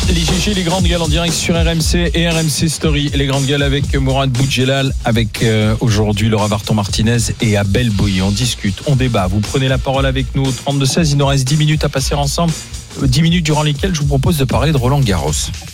Les GG, les grandes gueules en direct sur RMC et RMC Story. Les grandes gueules avec Mourad Boudjelal, avec aujourd'hui Laura Varton-Martinez et Abel Boyer. On discute, on débat. Vous prenez la parole avec nous au 32-16. Il nous reste 10 minutes à passer ensemble. 10 minutes durant lesquelles je vous propose de parler de Roland Garros.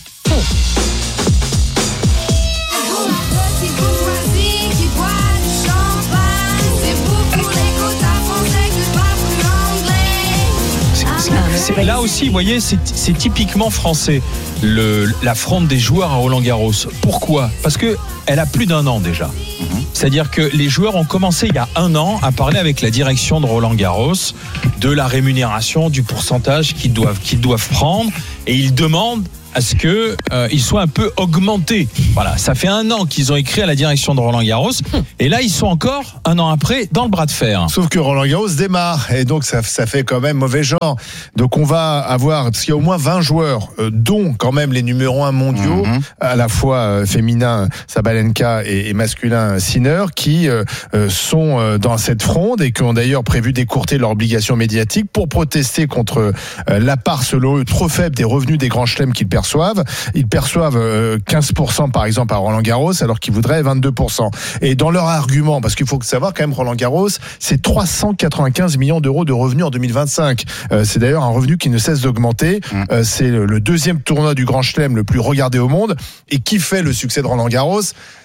Là aussi, vous voyez, c'est typiquement français, l'affront des joueurs à Roland-Garros. Pourquoi ? Parce qu'elle a plus d'un an déjà. C'est-à-dire que les joueurs ont commencé il y a un an à parler avec la direction de Roland-Garros de la rémunération, du pourcentage qu'ils doivent prendre, et ils demandent à ce qu'ils soient un peu augmentés. Voilà, ça fait un an qu'ils ont écrit à la direction de Roland-Garros, et là ils sont encore un an après dans le bras de fer. Sauf que Roland-Garros démarre, et donc ça fait quand même mauvais genre. Donc on va avoir, parce qu'il y a au moins 20 joueurs, dont quand même les numéros 1 mondiaux, à la fois féminin Sabalenka et masculin Sinner, qui sont dans cette fronde et qui ont d'ailleurs prévu d'écourter leur obligation médiatique pour protester contre la part, selon eux, trop faible des revenus des grands chelems qu'ils perçoivent. Ils perçoivent 15% par exemple à Roland-Garros, alors qu'ils voudraient 22%. Et dans leur argument, parce qu'il faut savoir quand même, Roland-Garros, c'est 395 millions d'euros de revenus en 2025. C'est d'ailleurs un revenu qui ne cesse d'augmenter. C'est le deuxième tournoi du Grand Chelem le plus regardé au monde. Et qui fait le succès de Roland-Garros ?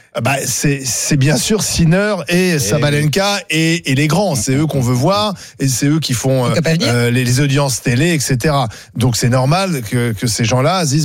C'est bien sûr Sinner et Sabalenka et les grands, c'est eux qu'on veut voir, et c'est eux qui font les audiences télé, etc. Donc c'est normal que ces gens-là se disent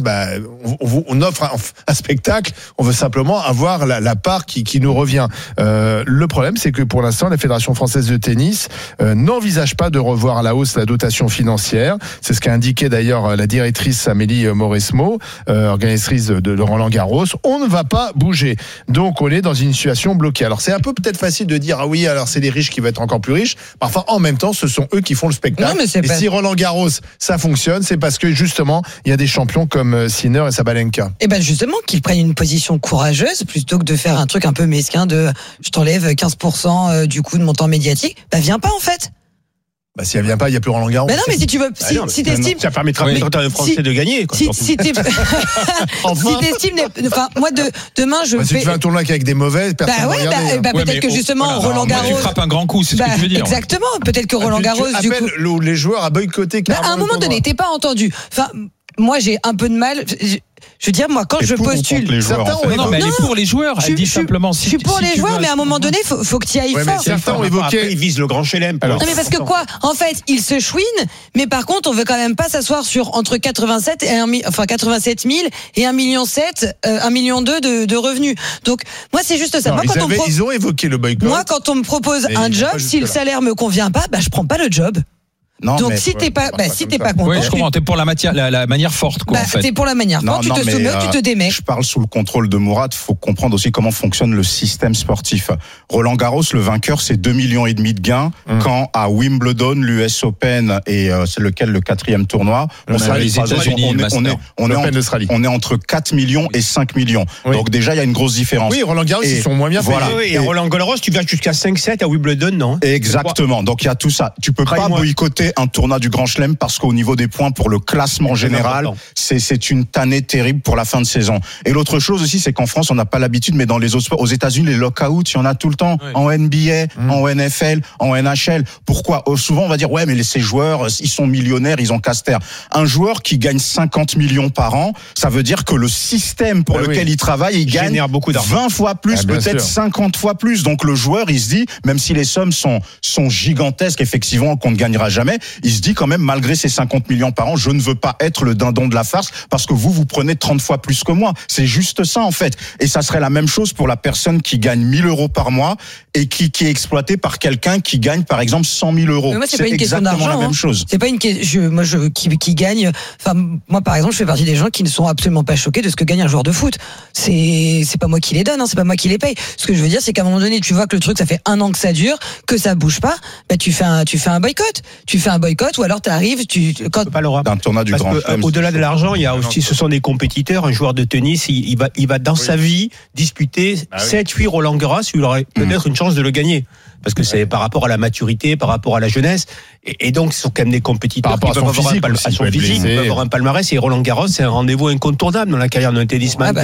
on offre un spectacle, on veut simplement avoir la part qui nous revient. Le problème, c'est que pour l'instant la Fédération française de tennis n'envisage pas de revoir à la hausse la dotation financière. C'est ce qu'a indiqué d'ailleurs la directrice Amélie Mauresmo, organisatrice de Roland-Garros. On ne va pas bouger. Donc on est dans une situation bloquée. Alors c'est un peu peut-être facile de dire oui, alors c'est les riches qui vont être encore plus riches. Parfois en même temps ce sont eux qui font le spectacle. Si Roland-Garros ça fonctionne, c'est parce que justement il y a des champions comme Sinner et Sabalenka. Et justement qu'ils prennent une position courageuse plutôt que de faire un truc un peu mesquin de je t'enlève 15% du coup de montant médiatique. Viens pas en fait. Si elle vient pas, il n'y a plus Roland-Garros. Non, mais si tu veux, si t'estimes, ça permettra aux Français de gagner. Quoi, si t'estimes, moi demain je si tu fais un tournoi avec des mauvais, personne ne va regarder. Peut-être que justement Roland-Garros. Tu frappes un grand coup, c'est ce que tu veux dire. Exactement. Peut-être que Roland-Garros du coup, les joueurs à boycotter. À un moment donné, t'es pas entendu. Enfin, moi j'ai un peu de mal. Je veux dire, moi, quand je postule. Non, mais elle est pour les joueurs. Elle dit simplement je suis pour les joueurs, mais à un moment donné, faut que tu y ailles fort. Certains ont évoqué. Ils visent le grand chelem. Non, mais parce que quoi ? En fait, ils se chouinent, mais par contre, on veut quand même pas s'asseoir sur entre 87 000 et 1,7 million, 1,2 million de revenus. Donc, moi, c'est juste ça. Non, ils ont évoqué le boycott. Moi, quand on me propose un job, si le salaire me convient pas, je prends pas le job. Non, donc si t'es pas content, je comprends. T'es pour la manière forte, quoi. En fait. T'es pour la manière forte. Tu te soumets, tu te démets. Je parle sous le contrôle de Mourad. Faut comprendre aussi comment fonctionne le système sportif. Roland Garros, le vainqueur, c'est 2,5 millions de gains. Quand à Wimbledon, l'US Open et c'est le 4e tournoi, on est entre 4 millions et 5 millions. Oui. Donc déjà, il y a une grosse différence. Oui, Roland Garros, ils sont moins bien payés. Oui, et Roland Garros, tu vas jusqu'à 5-7 à Wimbledon, non ? Exactement. Donc il y a tout ça. Tu peux pas boycotter un tournoi du Grand Chelem parce qu'au niveau des points pour le classement général, c'est une tannée terrible pour la fin de saison. Et l'autre chose aussi, c'est qu'en France, on n'a pas l'habitude, mais dans les autres sports, aux États-Unis, les lockouts, il y en a tout le temps, en NBA, en NFL, en NHL. Pourquoi ? Souvent, on va dire, mais ces joueurs, ils sont millionnaires, ils ont casse-terre. Un joueur qui gagne 50 millions par an, ça veut dire que le système pour lequel il travaille, il gagne 20 fois plus, peut-être 50 fois plus. Donc le joueur, il se dit, même si les sommes sont gigantesques, effectivement, qu'on ne gagnera jamais, il se dit quand même, malgré ces 50 millions par an, je ne veux pas être le dindon de la farce parce que vous prenez 30 fois plus que moi. C'est juste ça, en fait. Et ça serait la même chose pour la personne qui gagne 1 000 euros par mois et qui est exploitée par quelqu'un qui gagne, par exemple, 100 000 euros. Mais moi, c'est pas une question exactement d'argent, la même chose. C'est pas une question, qui gagne, moi, par exemple, je fais partie des gens qui ne sont absolument pas choqués de ce que gagne un joueur de foot. C'est pas moi qui les donne, c'est pas moi qui les paye. Ce que je veux dire, c'est qu'à un moment donné, tu vois que le truc, ça fait 1 an que ça dure, que ça bouge pas, tu fais un boycott. Tu fais un boycott, ou alors t'arrives, quand pas Laura. D'un tournoi du Grand Chelem. Au-delà de l'argent, Il y a aussi, ce sont des compétiteurs. Un joueur de tennis, il va dans sa vie disputer 7-8 Roland-Garros. Il aurait peut-être une chance de le gagner. Parce que c'est par rapport à la maturité, par rapport à la jeunesse. Et donc, ce sont quand même des compétiteurs par rapport qui peuvent avoir à son physique, ils peuvent avoir un palmarès. Et Roland Garros, c'est un rendez-vous incontournable dans la carrière d'un tennisman.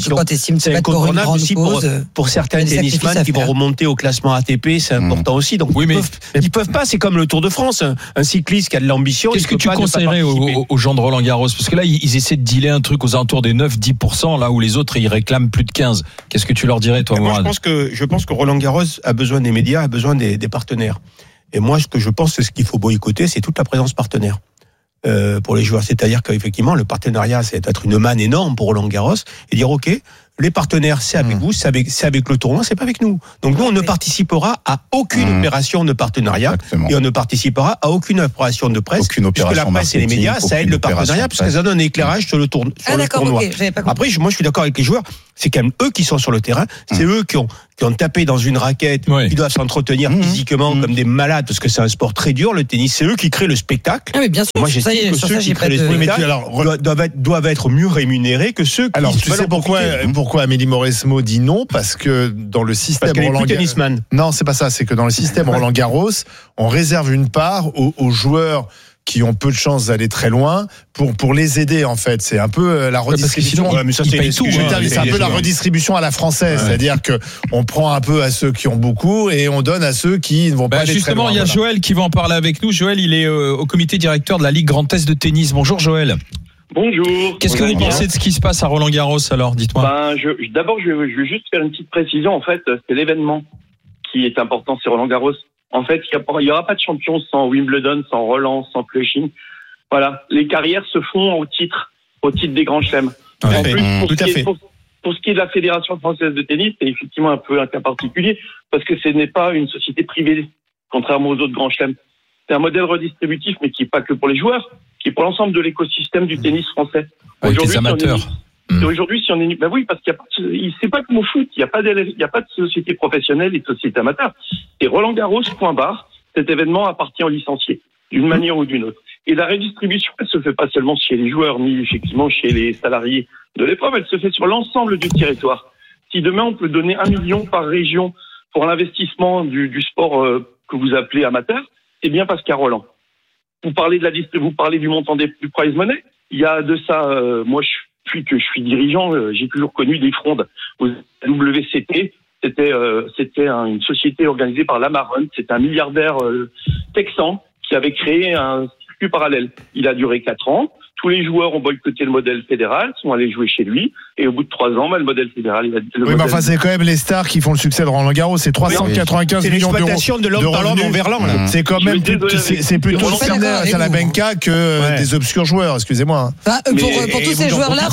C'est incontournable aussi pour certains tennisman qui vont remonter au classement ATP. C'est important aussi. Donc, ils peuvent pas. C'est comme le Tour de France. Un cycliste qui a de l'ambition. Qu'est-ce que tu conseillerais aux gens de Roland Garros? Parce que là, ils essaient de dealer un truc aux alentours des 9-10%, là où les autres, ils réclament plus de 15%. Qu'est-ce que tu leur dirais, toi, Mourad? Je pense que Roland Garros a besoin des médias, a besoin des partenaires. Et moi, ce que je pense, c'est ce qu'il faut boycotter, c'est toute la présence partenaire pour les joueurs. C'est-à-dire qu'effectivement, le partenariat, c'est être une manne énorme pour Roland Garros et dire, OK, les partenaires, c'est avec vous, c'est avec le tournoi, c'est pas avec nous. Donc nous, on ne participera à aucune opération de partenariat. Exactement. Et on ne participera à aucune opération de presse. Puisque la presse et les médias, ça aide le partenariat, puisque ça donne un éclairage sur le tournoi. Okay, après, moi, je suis d'accord avec les joueurs. C'est quand même eux qui sont sur le terrain. C'est eux qui ont tapé dans une raquette, qui doivent s'entretenir physiquement comme des malades, parce que c'est un sport très dur, le tennis. C'est eux qui créent le spectacle. Ah oui, bien sûr. Moi, j'estime que ceux qui créent le spectacle doivent être mieux rémunérés que ceux qui... Alors, tu sais pourquoi Amélie Mauresmo dit non? Parce que dans le système Roland-Garros... Non, c'est pas ça. C'est que dans le système Roland-Garros, on réserve une part aux joueurs qui ont peu de chances d'aller très loin pour les aider, en fait. C'est un peu la redistribution. C'est un peu la redistribution à la française. C'est-à-dire que on prend un peu à ceux qui ont beaucoup et on donne à ceux qui ne vont pas aller très loin. Justement, il y a Joël qui va en parler avec nous. Joël, il est au comité directeur de la Ligue Grand Est de tennis. Bonjour Joël. Bonjour. Qu'est-ce que vous pensez de ce qui se passe à Roland-Garros alors? Dites-moi. D'abord, je veux juste faire une petite précision. En fait, c'est l'événement qui est important, c'est Roland-Garros. En fait, il y aura pas de champion sans Wimbledon, sans Roland, sans Flushing. Voilà, les carrières se font au titre des grands chelems. En plus, pour ce qui est de la Fédération française de tennis, c'est effectivement un peu un cas particulier parce que ce n'est pas une société privée, contrairement aux autres grands chelems. C'est un modèle redistributif, mais qui n'est pas que pour les joueurs, qui est pour l'ensemble de l'écosystème du tennis français. Avec les amateurs. Aujourd'hui, si on est, ben oui, parce qu'il y a pas, c'est pas comme au foot, il y a pas de société professionnelle et de société amateur. C'est Roland Garros, point barre. Cet événement appartient aux licenciés, d'une manière ou d'une autre. Et la redistribution, elle se fait pas seulement chez les joueurs, ni effectivement chez les salariés de l'épreuve, elle se fait sur l'ensemble du territoire. Si demain on peut donner 1 million par région pour l'investissement du sport que vous appelez amateur, c'est bien parce qu'il y a Roland. Vous parlez du montant du prize money. Il y a de ça, moi depuis que je suis dirigeant, j'ai toujours connu des frondes au WCT. C'était une société organisée par Lamaron. C'est un milliardaire texan qui avait créé un circuit parallèle. Il a duré 4 ans. Tous les joueurs ont boycotté le modèle fédéral, sont allés jouer chez lui, et au bout de 3 ans, le modèle fédéral, mais enfin, c'est quand même les stars qui font le succès de Roland Garros, c'est 395 millions d'euros. C'est l'exploitation de l'homme par l'homme envers l'homme, là. C'est quand même c'est plutôt Salabenka que des obscurs joueurs, excusez-moi. Pour tous ces joueurs-là,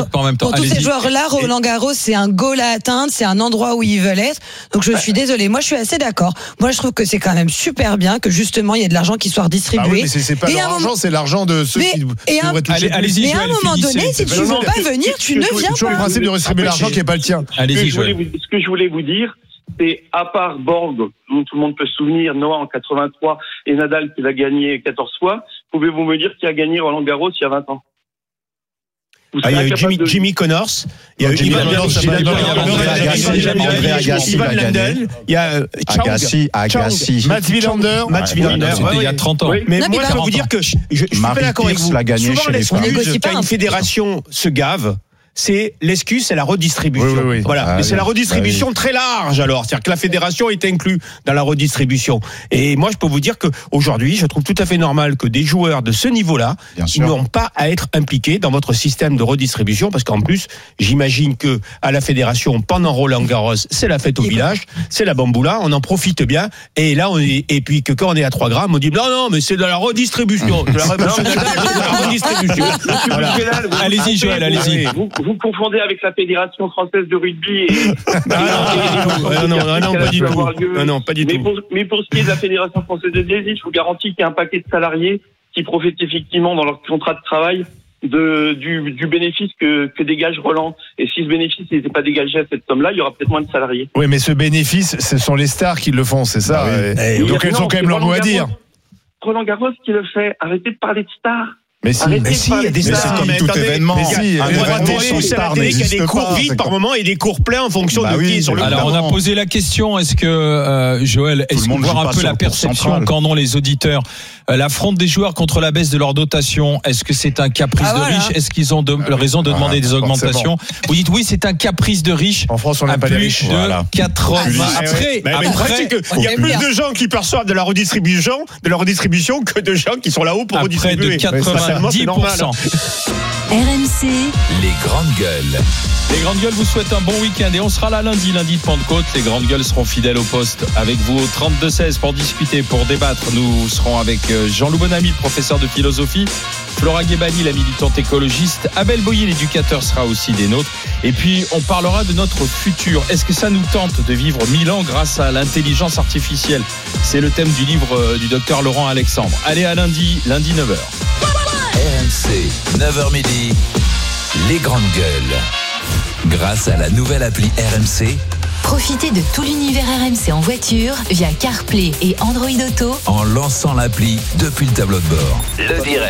Roland Garros, c'est un goal à atteindre, c'est un endroit où ils veulent être. Donc je suis désolé, moi je suis assez d'accord. Moi je trouve que c'est quand même super bien que justement il y ait de l'argent qui soit redistribué. Ah oui, mais c'est pas leur argent, c'est l'argent de ceux qui devraient toucher. Mais à un moment donné, si tu veux pas venir, tu ne viens pas. Toujours le principe de redistribuer l'argent qui n'est pas le tien. Ce que je voulais vous dire, c'est à part Borg, dont tout le monde peut se souvenir, Noah en 83 et Nadal qui l'a gagné 14 fois, pouvez-vous me dire qui a gagné Roland Garros il y a 20 ans? Il y a eu Jimmy Connors, il y a eu Ivan Lendl, il y a Agassi, Mats Wilander. C'était il y a 30 ans. Mais moi, je peux vous dire que je suis pas d'accord avec vous. Souvent, l'excuse qu'une fédération se gave, c'est l'excuse, c'est la redistribution. Oui. Voilà. Mais c'est la redistribution très large, alors. C'est-à-dire que la fédération est inclue dans la redistribution. Et moi, je peux vous dire que aujourd'hui, je trouve tout à fait normal que des joueurs de ce niveau-là n'ont pas à être impliqués dans votre système de redistribution, parce qu'en plus, j'imagine que à la fédération, pendant Roland Garros, c'est la fête au village, c'est la bamboula, on en profite bien. Et là, et puis que quand on est à 3 grammes, on dit non, mais c'est de la redistribution. De la redistribution. Voilà. Allez-y, Joël, allez-y. Vous confondez avec la Fédération française de rugby et non, pas du tout. Mais pour ce qui est de la Fédération française de tennis, je vous garantis qu'il y a un paquet de salariés qui profitent effectivement dans leur contrat de travail du bénéfice que dégage Roland. Et si ce bénéfice n'était pas dégagé à cette somme-là, il y aura peut-être moins de salariés. Oui, mais ce bénéfice, ce sont les stars qui le font, c'est ça. Donc elles ont quand même leur mot à dire. Roland Garros qui le fait. Arrêtez de parler de stars. Mais si. Arrêtez Mais de si, il y a parler des de Mais ça. c'est stars. comme Mais tout attendez, événement. mais si, Un les événement événements, sans c'est la star télé qui a n'existe des cours pas. vides par moment et des cours pleins en fonction Bah de oui, qui est sur le évidemment. Alors, on a Évidemment. posé la question, est-ce que, Joël, Tout est-ce le qu'on monde voit joue un pas peu sur la le cours perception central. qu'en ont les auditeurs? L'affront des joueurs contre la baisse de leur dotation, est-ce que c'est un caprice Ah, de voilà. riches? Est-ce qu'ils ont raison de demander des forcément. augmentations? Vous dites oui, c'est un caprice de riches. En France, on À n'aime pas les plus riches. de Voilà. 80. Après, Mais le problème, c'est qu'il y a J'aime plus bien. de gens qui perçoivent de la redistribution que de gens qui sont là-haut pour après de redistribuer. 90%. RMC, Les grandes gueules. Les grandes gueules vous souhaitent un bon week-end et on sera là lundi de Pentecôte. Les grandes gueules seront fidèles au poste avec vous au 32-16 pour discuter, pour débattre. Nous serons avec Jean-Loup Bonamy, le professeur de philosophie, Flora Ghebali, la militante écologiste, Abel Boyer, l'éducateur, sera aussi des nôtres. Et puis on parlera de notre futur. Est-ce que ça nous tente de vivre 1000 ans grâce à l'intelligence artificielle? C'est le thème du livre du docteur Laurent Alexandre. Allez, à lundi 9h. RMC, 9h midi. Les grandes gueules. Grâce à la nouvelle appli RMC, profitez de tout l'univers RMC en voiture via CarPlay et Android Auto. en lançant l'appli depuis le tableau de bord. Le direct.